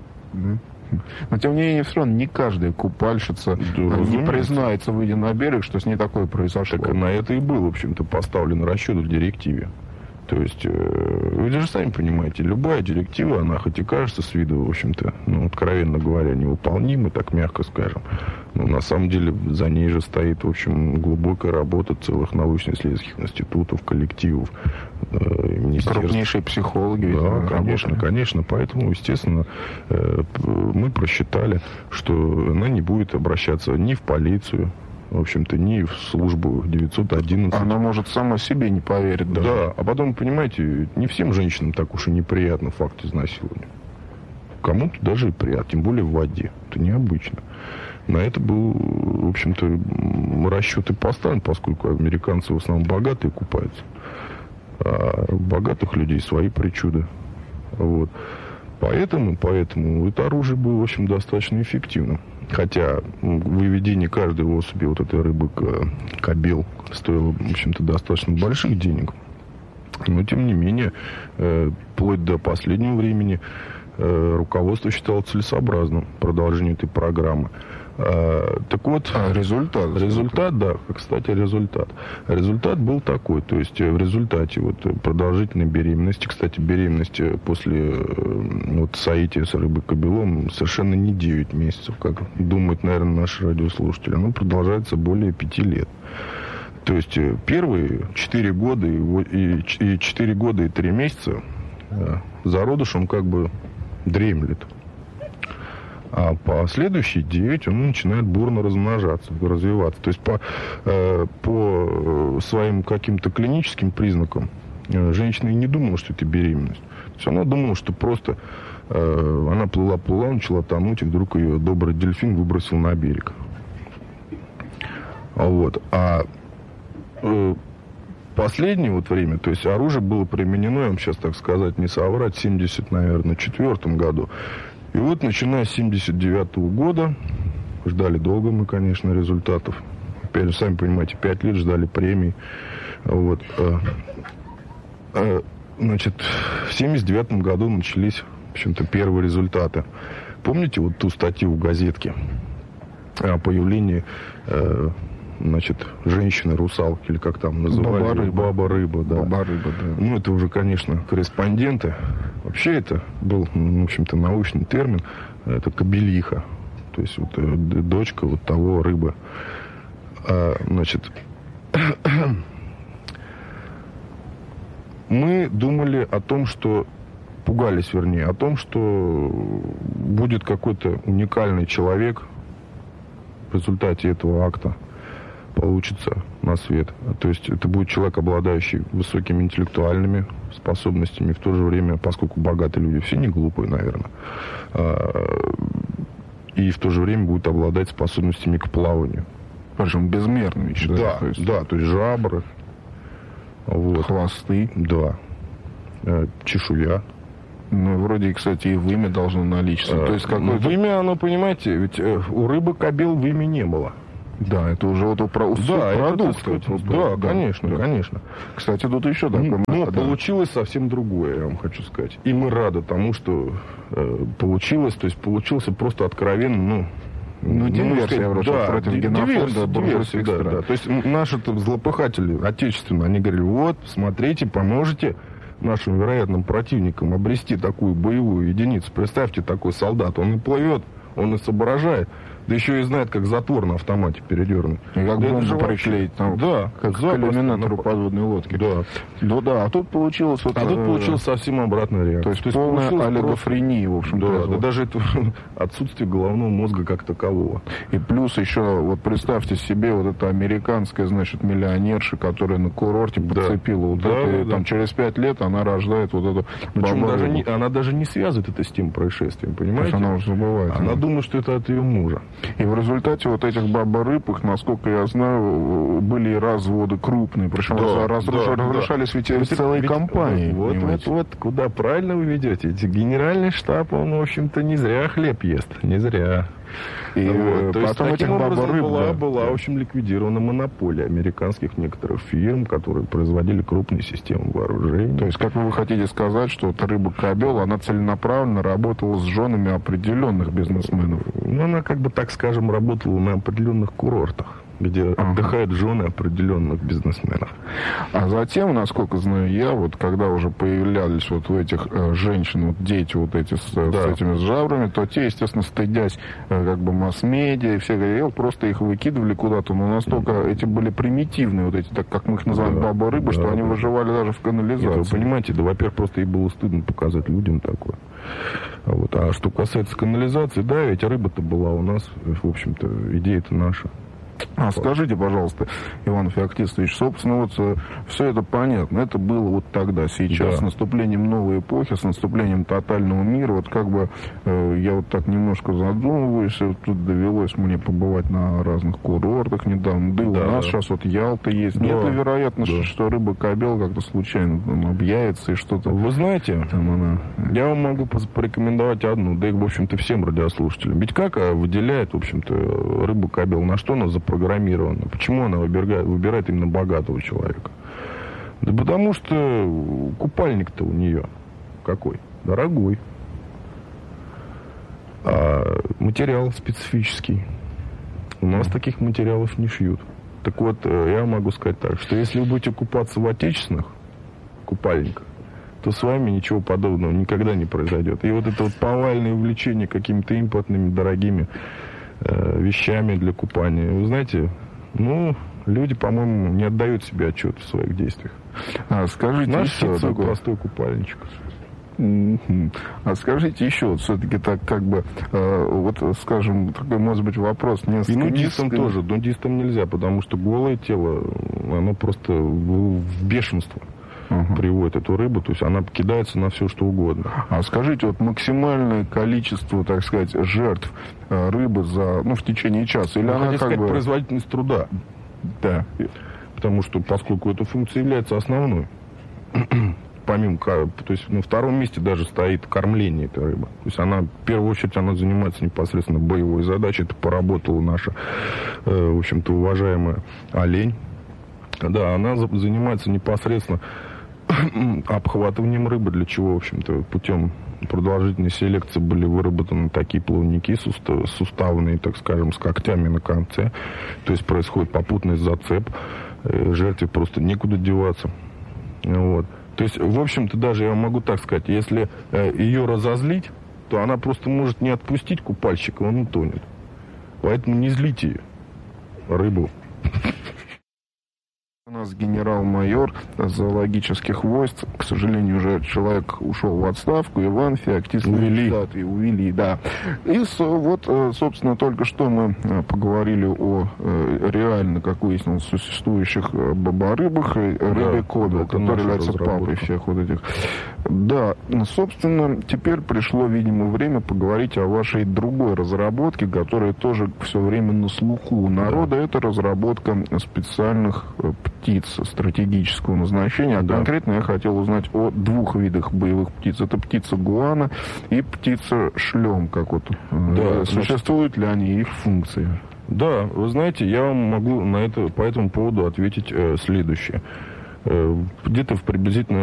Speaker 2: Но, тем не менее, все равно не каждая купальщица не признается, выйдя на берег, что с ней такое произошло.
Speaker 3: Так на это и был, в общем-то, поставлен расчет в директиве. То есть, вы же сами понимаете, любая директива, она хоть и кажется с виду, в общем-то, ну, откровенно говоря, невыполнимой, так мягко скажем, но на самом деле за ней же стоит, в общем, глубокая работа целых научно-исследовательских институтов, коллективов, министерств.
Speaker 2: Крупнейшие психологи.
Speaker 3: Да, конечно. Поэтому, естественно, мы просчитали, что она не будет обращаться ни в полицию, в общем-то, ни в службу 911.
Speaker 2: Она может сама себе не поверить даже.
Speaker 3: Да, а потом, понимаете, не всем женщинам так уж и неприятно факт изнасилования. Кому-то даже и приятно, тем более в воде. Это необычно. На это был, в общем-то, расчет и поставлен, поскольку американцы в основном богатые купаются. А у богатых людей свои причуды. Вот. Поэтому это оружие было, в общем, достаточно эффективным. Хотя выведение каждой особи вот этой рыбы кобел стоило, в общем-то, достаточно больших денег. Но, тем не менее, вплоть до последнего времени руководство считало целесообразным продолжение этой программы. Так вот, результат, да, кстати, результат. Результат был такой, то есть в результате вот продолжительной беременности, кстати, беременность после вот соития с рыбой-кобелом совершенно не 9 месяцев, как думают, наверное, наши радиослушатели, оно продолжается более 5 лет. То есть первые 4 года и 4 года и 3 месяца зародыш, он как бы дремлет. А последующие 9 он начинает бурно размножаться, развиваться. То есть по своим каким-то клиническим признакам женщина и не думала, что это беременность. То есть она думала, что просто она плыла, начала тонуть, и вдруг ее добрый дельфин выбросил на берег. Вот. А последнее вот время, то есть оружие было применено, я вам сейчас, так сказать, не соврать, в 1974 году. И вот, начиная с 1979 года, ждали долго мы, конечно, результатов. Опять же, сами понимаете, 5 лет ждали премий. Вот. Значит, в 1979 году начались, в общем-то, первые результаты. Помните вот ту статью в газетке о появлении, значит, женщины-русалки, или как там называли? Баба-рыба, да.
Speaker 2: Баба-рыба, да.
Speaker 3: Ну, это уже, конечно, корреспонденты. Вообще это был, в общем-то, научный термин. Это кобелиха. То есть вот дочка вот того рыбы. Значит, мы думали о том, что пугались, вернее, о том, что будет какой-то уникальный человек в результате этого акта получится на свет. То есть это будет человек, обладающий высокими интеллектуальными способностями, в то же время, поскольку богатые люди все не глупые, наверное, и в то же время будет обладать способностями к плаванию.
Speaker 2: Причем безмерными еще.
Speaker 3: Да, то есть жабры, вот.
Speaker 2: Хвосты.
Speaker 3: Да. Чешуя.
Speaker 2: Ну, вроде, кстати, и вымя должно наличиться. То есть какое-то...
Speaker 3: Вымя, оно, понимаете, ведь у рыбы кобел вымя не было.
Speaker 2: Да, это уже вот продукт.
Speaker 3: Да, конечно.
Speaker 2: Кстати, тут еще такое.
Speaker 3: Но получилось совсем другое, я вам хочу сказать. И мы рады тому, что получилось. То есть получился просто откровенно,
Speaker 2: диверсия против генофонда.
Speaker 3: Диверсия, да. То есть наши злопыхатели отечественные, они говорили, вот, смотрите, поможете нашим вероятным противникам обрести такую боевую единицу. Представьте, такой солдат, он и плывет, он и соображает. Да еще и знает, как затвор на автомате передернуть.
Speaker 2: И как бомбу приклеить, там,
Speaker 3: да,
Speaker 2: как к иллюминатору подводной лодки.
Speaker 3: Да.
Speaker 2: Ну да, а тут получилось...
Speaker 3: Вот, тут получилось совсем обратная реакция.
Speaker 2: То есть полная олигофрения, в общем-то.
Speaker 3: Да, даже это отсутствие головного мозга как такового.
Speaker 2: И плюс еще, вот представьте себе, вот эта американская, значит, миллионерша, которая на курорте подцепила вот это, и там через 5 лет она рождает вот эту...
Speaker 3: Причем она даже не связывает это с тем происшествием, понимаете?
Speaker 2: Она уже забывает.
Speaker 3: Она думает, что это от ее мужа.
Speaker 2: И в результате вот этих баба-рыб, их, насколько я знаю, были и разводы крупные. Причем разрушались ведь целые компании.
Speaker 3: Вот, куда правильно вы ведете. Генеральный штаб, он, в общем-то, не зря хлеб ест. Не зря. И то есть, таким образом была, в общем, ликвидирована монополия американских некоторых фирм, которые производили крупные системы вооружений.
Speaker 2: То есть, как вы хотите сказать, что вот рыба-кобел, она целенаправленно работала с женами определенных бизнесменов?
Speaker 3: Ну, она, как бы, так скажем, работала на определенных курортах, где отдыхают жены определенных бизнесменов.
Speaker 2: А затем, насколько знаю я, вот когда уже появлялись вот у этих женщин, вот дети вот эти с этими жабрами, то те, естественно, стыдясь как бы масс-медиа и все говорили, просто их выкидывали куда-то, но настолько эти были примитивные, вот эти, так как мы их называем баба-рыбы, что они выживали даже в канализации.
Speaker 3: Нет, вы понимаете, во-первых, просто ей было стыдно показать людям такое. Вот. А что касается канализации, да, ведь рыба-то была у нас, в общем-то, идея-то наша.
Speaker 2: А скажите, пожалуйста, Иван Феоктистович, собственно, вот все это понятно, это было вот тогда, сейчас,
Speaker 3: Да.
Speaker 2: с наступлением новой эпохи, с наступлением тотального мира, вот как бы я вот так немножко задумываюсь, тут довелось мне побывать на разных курортах недавно, да и у нас сейчас вот Ялта есть, нет ли вероятности, что рыба-кобел как-то случайно там объявится и что-то...
Speaker 3: Вы знаете,
Speaker 2: Там она...
Speaker 3: я вам могу порекомендовать одну, да и, в общем-то, всем радиослушателям. Ведь как выделяет, в общем-то, рыбу-кобел? На что она запрограммирована? Почему она выбирает именно богатого человека? Да потому что купальник-то у нее какой? Дорогой. А материал специфический. У нас таких материалов не шьют. Так вот, я могу сказать так, что если вы будете купаться в отечественных купальниках, то с вами ничего подобного никогда не произойдет. И вот это вот повальное увлечение какими-то импортными дорогими вещами для купания, вы знаете, люди, по-моему, не отдают себе отчет в своих действиях.
Speaker 2: Скажите,
Speaker 3: Наш свой простой купальничек.
Speaker 2: А скажите еще, вот все-таки так как бы, вот, скажем, такой, может быть, вопрос несколько...
Speaker 3: И нудистам тоже. Нудистам нельзя, потому что голое тело, оно просто в бешенство приводит эту рыбу, то есть она кидается на все, что угодно.
Speaker 2: А скажите, вот максимальное количество, так сказать, жертв рыбы в течение часа, или она как бы...
Speaker 3: производительность труда.
Speaker 2: Да.
Speaker 3: Потому что, поскольку эта функция является основной, помимо, то есть на втором месте даже стоит кормление этой рыбы. То есть она, в первую очередь, она занимается непосредственно боевой задачей. Это поработала наша, в общем-то, уважаемая олень. Да, она занимается непосредственно обхватыванием рыбы, для чего, в общем-то, путем продолжительной селекции были выработаны такие плавники суставные, так скажем, с когтями на конце. То есть происходит попутный зацеп. Жертве просто некуда деваться. Вот. То есть, в общем-то, даже я могу так сказать, если ее разозлить, то она просто может не отпустить купальщика, он утонет. Поэтому не злите ее, рыбу.
Speaker 2: У нас генерал-майор зоологических войск, к сожалению, уже человек ушел в отставку, Иван Феоктистович. Увели, да. И вот, собственно, только что мы поговорили о реально, как выяснилось, существующих боборыбах, рыбе кобел, который является папой всех вот этих. Да, собственно, теперь пришло, видимо, время поговорить о вашей другой разработке, которая тоже все время на слуху у народа. Это разработка специальных птиц стратегического назначения. А конкретно я хотел узнать о двух видах боевых птиц. Это птица гуана и птица шлем. Как вот, существуют ли они, их функции?
Speaker 3: Да, вы знаете, я вам могу по этому поводу ответить следующее. Где-то приблизительно